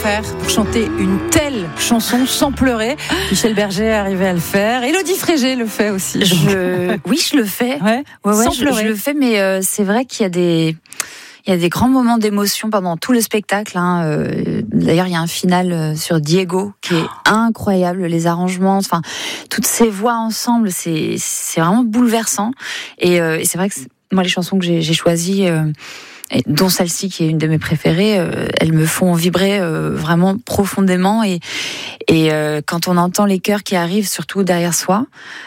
faire pour chanter une telle chanson sans pleurer? Michel Berger est arrivé à le faire. Élodie Frégé le fait aussi. Oui, je le fais. Ouais, sans pleurer. Je le fais, mais c'est vrai qu'il y a des grands moments d'émotion pendant tout le spectacle. D'ailleurs, il y a un final sur Diego qui est incroyable. Les arrangements, enfin, toutes ces voix ensemble, c'est vraiment bouleversant. Et c'est vrai que moi, les chansons que j'ai choisies, dont celle-ci qui est une de mes préférées, elles me font vibrer vraiment profondément. Et quand on entend les chœurs qui arrivent, surtout derrière soi,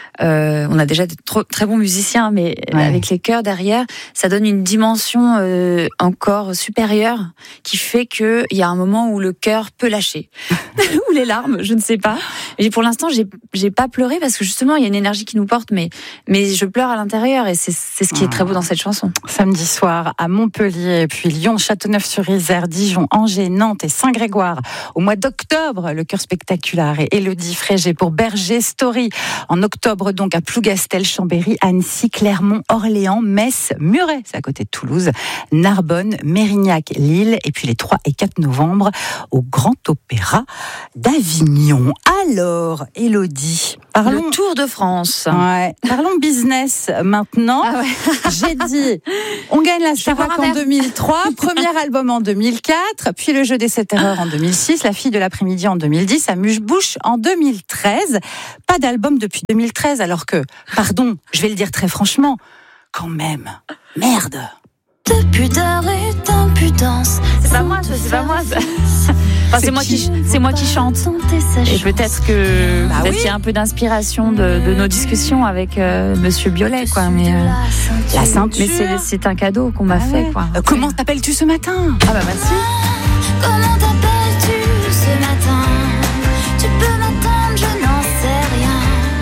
on a déjà de très bons musiciens, mais avec les chœurs derrière, ça donne une dimension encore supérieure qui fait qu'il y a un moment où le cœur peut lâcher. Ou les larmes, je ne sais pas. Et pour l'instant, j'ai pas pleuré parce que justement, il y a une énergie qui nous porte, mais je pleure à l'intérieur et c'est ce qui est très beau dans cette chanson. Samedi soir à Montpellier, puis Lyon, Châteauneuf-sur-Isère, Dijon, Angers, Nantes et Saint-Grégoire. Au mois d'octobre, le chœur spectaculaire et Élodie Frégé pour Berger Story. En octobre, donc, à Plougastel, Chambéry, Annecy, Clermont, Orléans, Metz, Muret, c'est à côté de Toulouse, Narbonne, Mérignac, Lille, et puis les 3 et 4 novembre au Grand Opéra d'Avignon. Alors, Élodie, parlons le Tour de France. Ouais, parlons business maintenant. Ah ouais. J'ai dit, on gagne la Starac en 2003, premier album en 2004, puis le jeu des 7 erreurs en 2006, la fille de l'après-midi en 2010, Amuse-bouche en 2013. Pas d'album depuis 2013, alors que, pardon, je vais le dire très franchement, quand même, merde. De pudeur et d'impudence. C'est pas moi, c'est pas moi. Enfin, c'est moi qui chante. Et peut-être que il y a un peu d'inspiration de nos discussions avec Monsieur Biolay, quoi. Mais la ceinture. Mais c'est un cadeau qu'on m'a fait, quoi. Comment t'appelles-tu ce matin? Ah bah merci. Comment t'appelles-tu ce matin? Tu peux m'attendre, je n'en sais rien.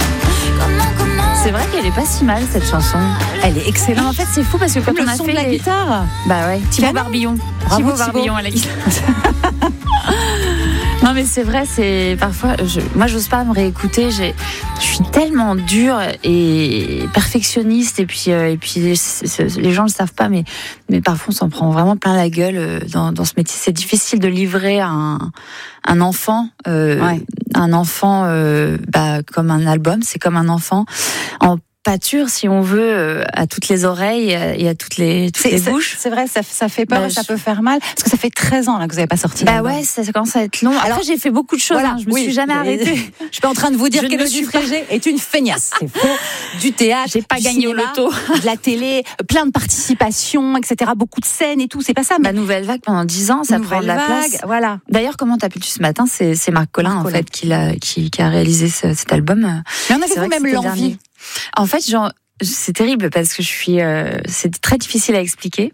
C'est vrai qu'elle est pas si mal cette chanson. Elle est excellente. En fait, c'est fou parce que quand on a fait fait la guitare. Bah ouais, Thibaut Barbillon. Thibaut Barbillon à la guitare. Non mais c'est vrai, c'est parfois moi j'ose pas me réécouter, je suis tellement dure et perfectionniste et puis les gens le savent pas mais parfois on s'en prend vraiment plein la gueule dans ce métier. C'est difficile de livrer un enfant un enfant comme un album, c'est comme un enfant en pâture, si on veut, à toutes les oreilles et à toutes les bouches. C'est vrai, ça fait peur, ça peut faire mal. Parce que ça fait 13 ans là, que vous n'avez pas sorti. Bah ouais, ça commence à être long. Après, j'ai fait beaucoup de choses. Voilà, je me suis jamais arrêtée. Je suis pas en train de vous dire qu'Élodie Frégé est une feignasse. C'est faux. Du théâtre, j'ai pas gagné au loto, de la télé, plein de participations, etc. Beaucoup de scènes et tout. C'est pas ça. Mais Nouvelle Vague pendant 10 ans, ça prend de la place. Voilà. D'ailleurs, comment t'appelles-tu ce matin? C'est Marc Collin en fait qui a réalisé cet album. Mais en avez-vous même l'envie? En fait, c'est terrible parce que c'est très difficile à expliquer.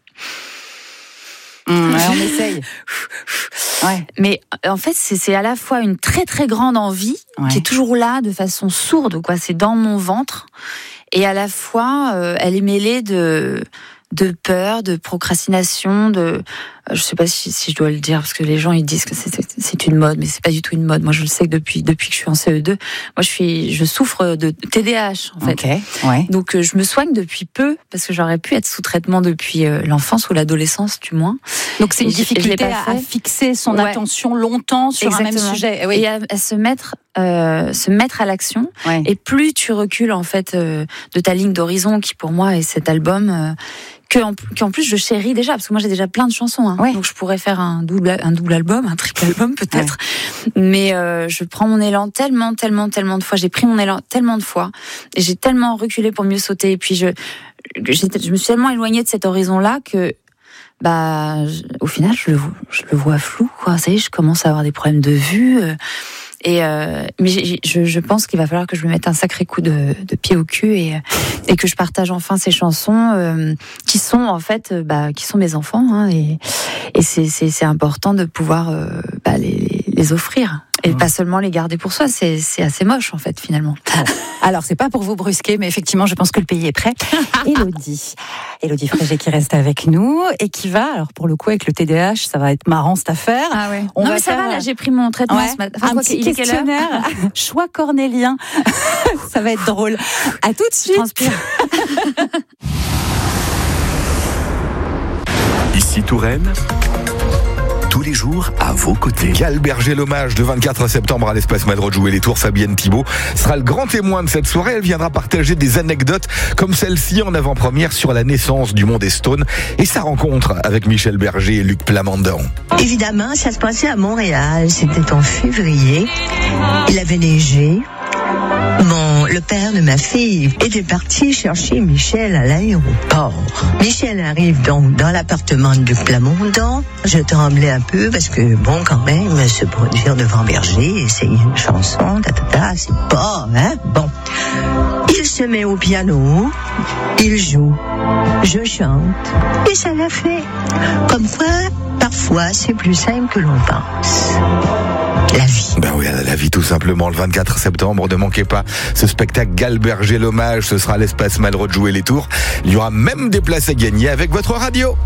On essaye. Ouais. Mais en fait, c'est à la fois une très très grande envie qui est toujours là de façon sourde, quoi. C'est dans mon ventre, et à la fois, elle est mêlée de peur, de procrastination, je sais pas si je dois le dire parce que les gens ils disent que c'est une mode, mais c'est pas du tout une mode. Moi je le sais que depuis que je suis en CE2, moi je souffre de TDAH en fait. Okay, ouais. Donc je me soigne depuis peu parce que j'aurais pu être sous traitement depuis l'enfance ou l'adolescence du moins. Donc c'est une difficulté à fixer son attention longtemps sur un même sujet. Oui. Et à se mettre à l'action. Ouais. Et plus tu recules en fait de ta ligne d'horizon qui pour moi est cet album. Qu'en plus je chéris déjà parce que moi j'ai déjà plein de chansons donc je pourrais faire un double album, un triple album peut-être, mais je prends mon élan tellement de fois, j'ai pris mon élan tellement de fois et j'ai tellement reculé pour mieux sauter et puis je me suis tellement éloignée de cet horizon là que au final je le vois flou, quoi. Ça y est, je commence à avoir des problèmes de vue. Mais je pense qu'il va falloir que je me mette un sacré coup de pied au cul et que je partage enfin ces chansons qui sont en fait qui sont mes enfants et c'est important de pouvoir les offrir et pas seulement les garder pour soi. C'est assez moche en fait finalement. Alors c'est pas pour vous brusquer, mais effectivement je pense que le pays est prêt. Élodie Frégé qui reste avec nous et qui va, alors pour le coup avec le TDAH ça va être marrant cette affaire. Ah ouais. Non mais ça va, là j'ai pris mon traitement ce matin. Un petit questionnaire, choix cornélien. Ça va être drôle. À tout de suite. Ici Touraine, tous les jours à vos côtés. Gal Berger, l'hommage de 24 septembre à l'Espace Madrod jouer les tours. Fabienne Thibault sera le grand témoin de cette soirée. Elle viendra partager des anecdotes comme celle-ci en avant-première sur la naissance du monde des Stones et sa rencontre avec Michel Berger et Luc Plamondon. Évidemment, ça se passait à Montréal. C'était en février. Il avait neigé. Le père de ma fille était parti chercher Michel à l'aéroport. Michel arrive donc dans l'appartement de Luc Plamondon. Je tremblais un peu parce que, bon, quand même, se produire devant Berger, essayer une chanson, c'est pas, hein, bon. Il se met au piano, il joue, je chante, et ça l'a fait. Comme quoi, parfois, c'est plus simple que l'on pense. La vie. Ben oui, la vie tout simplement. Le 24 septembre, ne manquez pas ce spectacle Gal Berger, l'hommage. Ce sera à l'Espace Malraux de jouer les tours. Il y aura même des places à gagner avec votre radio.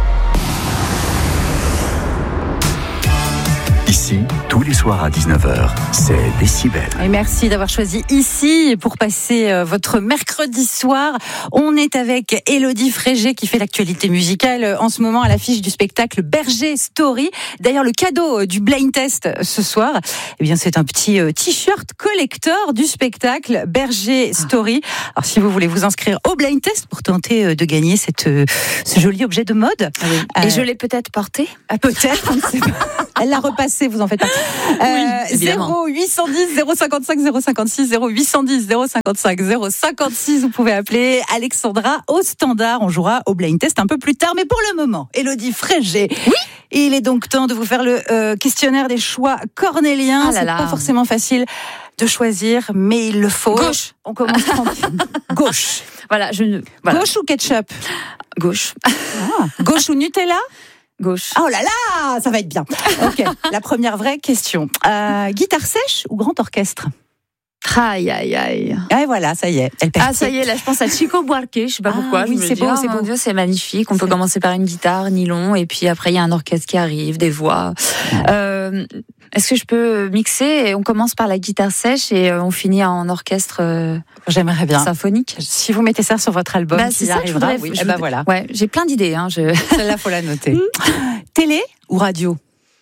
Ici, tous les soirs à 19h, c'est Décibel. Et merci d'avoir choisi ici pour passer votre mercredi soir. On est avec Élodie Frégé qui fait l'actualité musicale en ce moment à l'affiche du spectacle Berger Story. D'ailleurs, le cadeau du blind test ce soir, eh bien, c'est un petit t-shirt collector du spectacle Berger Story. Alors, si vous voulez vous inscrire au blind test pour tenter de gagner ce joli objet de mode. Oui. Et je l'ai peut-être porté. Peut-être, on ne sait pas. Elle l'a repassé, vous en faites pas. Oui, 0810 055 056 0810 055 056. Vous pouvez appeler Alexandra au standard. On jouera au blind test un peu plus tard, mais pour le moment, Élodie Frégé. Oui. Il est donc temps de vous faire le questionnaire des choix cornéliens. C'est pas forcément facile de choisir, mais il le faut. Gauche. On commence tranquille. Gauche. Voilà, Gauche ou ketchup? Gauche. Gauche ou Nutella? Gauche. Oh là là, ça va être bien. Ok, la première vraie question. Guitare sèche ou grand orchestre? Aïe, aïe, aïe. Et voilà, ça y est. Ça y est, là, je pense à Chico Buarque. Je sais pas pourquoi. Oui, c'est beau, c'est beau. Dieu, c'est magnifique. On peut commencer par une guitare, nylon, et puis après, il y a un orchestre qui arrive, des voix. Est-ce que je peux mixer et on commence par la guitare sèche et on finit en orchestre J'aimerais bien. Symphonique. Si vous mettez ça sur votre album, qui arrivera. Oui. Voilà. Ouais, j'ai plein d'idées. Celle-là, faut la noter. Télé ou radio?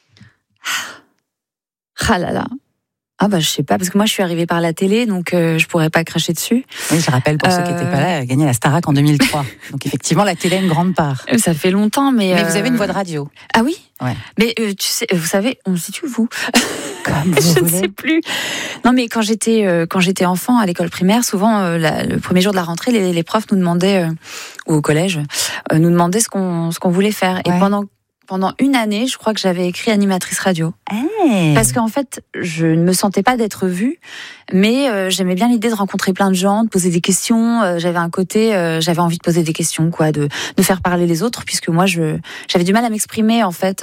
Ah là là. Je sais pas, parce que moi je suis arrivée par la télé, donc je pourrais pas cracher dessus. Oui, je rappelle pour ceux qui n'étaient pas là, elle a gagné la Starac en 2003. Donc effectivement, la télé a une grande part. Ça fait longtemps, mais vous avez une voix de radio. Ah oui. Ouais. Mais tu sais, vous savez, on se situe vous. Comme vous je voulez. ne sais plus. Non, mais quand j'étais enfant à l'école primaire, souvent le premier jour de la rentrée, les profs nous demandaient, ou au collège, nous demandaient ce qu'on voulait faire. Ouais. Et pendant une année, je crois que j'avais écrit animatrice radio. Parce qu'en fait, je ne me sentais pas d'être vue, mais j'aimais bien l'idée de rencontrer plein de gens, de poser des questions. J'avais un côté, j'avais envie de poser des questions, quoi, de faire parler les autres, puisque moi, j'avais du mal à m'exprimer, en fait,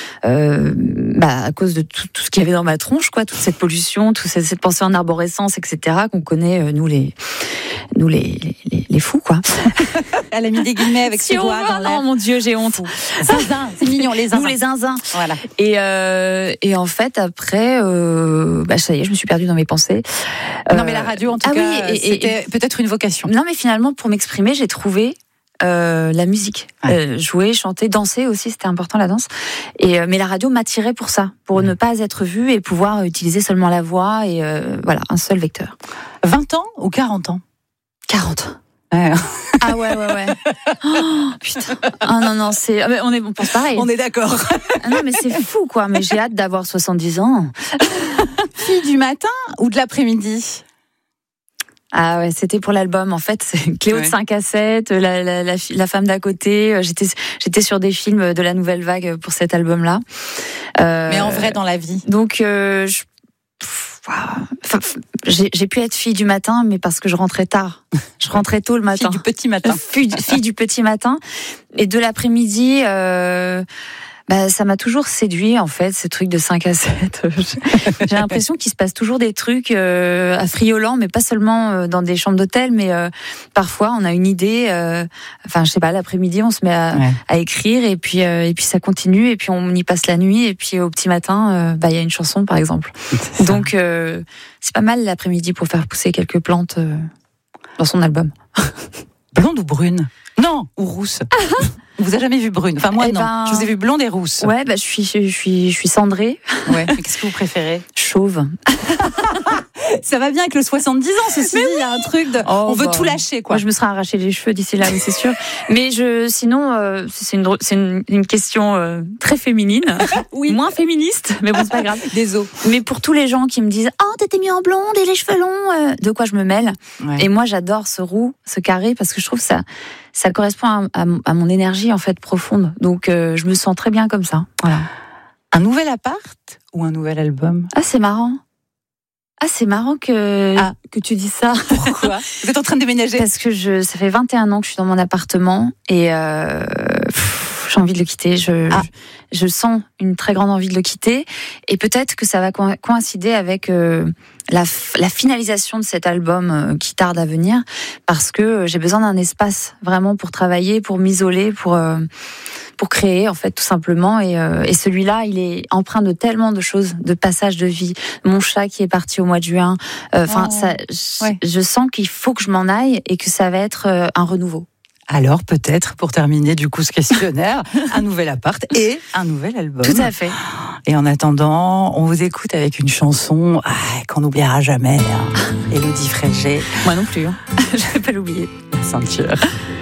à cause de tout ce qu'il y avait dans ma tronche, quoi, toute cette pollution, toute cette pensée en arborescence, etc., qu'on connaît, nous les fous, quoi. Elle a mis des guillemets avec ses doigts dans l'air. Oh mon Dieu, j'ai honte. Zinzin, c'est mignon, les zinzins. Nous, les zinzins. Voilà. Et en fait, après, ça y est, je me suis perdue dans mes pensées. Non, mais la radio, en tout cas, c'était peut-être une vocation. Non, mais finalement, pour m'exprimer, j'ai trouvé la musique. Jouer, chanter, danser aussi, c'était important, la danse. Mais la radio m'attirait pour ça, pour ne pas être vue et pouvoir utiliser seulement la voix et voilà, un seul vecteur. 20 ans ou 40 ans? 40. Ah ouais. Oh, putain. Ah non, on pense pareil. On est d'accord. Non, mais c'est fou, quoi. Mais j'ai hâte d'avoir 70 ans. Fille du matin ou de l'après-midi? Ah ouais, c'était pour l'album. En fait, c'est Cléo de 5 à 7, la femme d'à côté. J'étais sur des films de la Nouvelle Vague pour cet album-là. Mais en vrai, dans la vie. Donc, j'ai pu être fille du matin, mais parce que je rentrais tard. Je rentrais tôt le matin. Fille du petit matin. Fille du petit matin. Et de l'après-midi, ça m'a toujours séduit, en fait, ce truc de 5 à 7. J'ai l'impression qu'il se passe toujours des trucs affriolants, mais pas seulement dans des chambres d'hôtel, mais parfois on a une idée. Je sais pas, l'après-midi, on se met à écrire, et puis ça continue, et puis on y passe la nuit, et puis au petit matin, y a une chanson, par exemple. Donc, c'est pas mal l'après-midi pour faire pousser quelques plantes dans son album. Blonde ou brune? Non, ou rousse? On vous a jamais vu brune. Enfin, moi, non. Je vous ai vu blonde et rousse. Ouais, je suis cendrée. Ouais. Mais qu'est-ce que vous préférez? Chauve. Ça va bien avec le 70 ans, ceci dit, il y a un truc de... on veut tout lâcher, quoi. Moi, je me serais arraché les cheveux d'ici là, oui, c'est sûr. Mais sinon, c'est une question très féminine. Oui. Moins féministe, mais bon, c'est pas grave. Désolé. Mais pour tous les gens qui me disent, oh, t'étais mis en blonde et les cheveux longs, de quoi je me mêle. Ouais. Et moi, j'adore ce roux, ce carré, parce que je trouve que ça correspond à mon énergie, en fait, profonde. Donc, je me sens très bien comme ça. Voilà. Un nouvel appart ou un nouvel album? Ah, c'est marrant. Ah, c'est marrant que tu dis ça. Pourquoi? Vous êtes en train de déménager? Parce que ça fait 21 ans que je suis dans mon appartement et j'ai envie de le quitter. Je sens une très grande envie de le quitter et peut-être que ça va coïncider avec la finalisation de cet album qui tarde à venir parce que j'ai besoin d'un espace vraiment pour travailler, pour m'isoler, pour créer en fait tout simplement et celui-là il est empreint de tellement de choses, de passages de vie, mon chat qui est parti au mois de juin, je sens qu'il faut que je m'en aille et que ça va être un renouveau. Alors peut-être pour terminer du coup ce questionnaire, un nouvel appart et un nouvel album. Tout à fait. Et en attendant, on vous écoute avec une chanson qu'on n'oubliera jamais, Élodie Frégé. Moi non plus, je vais pas l'oublier. La ceinture.